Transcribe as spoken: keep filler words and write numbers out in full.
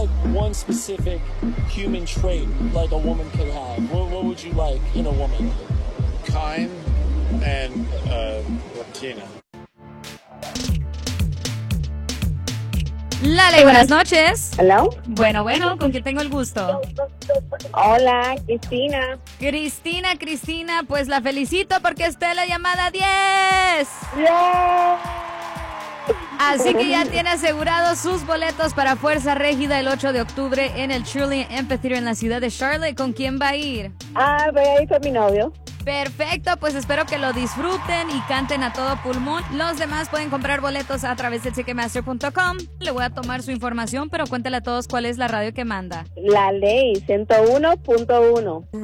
like one specific human trait like a woman could have? What, what would you like in a woman? Kind and uh, Latina. Lale, buenas noches. Hello. Bueno, bueno, ¿con quién tengo el gusto? Hola, Cristina. Cristina, Cristina, pues la felicito porque está en la llamada diez. Yeah. Así que ya tiene asegurados sus boletos para Fuerza Régida el ocho de octubre en el Truly Amphitheater en la ciudad de Charlotte. ¿Con quién va a ir? Ah, voy a ir con mi novio. Perfecto, pues espero que lo disfruten y canten a todo pulmón. Los demás pueden comprar boletos a través de ticketmaster punto com. Le voy a tomar su información, pero cuéntale a todos cuál es la radio que manda. La Ley ciento uno punto uno.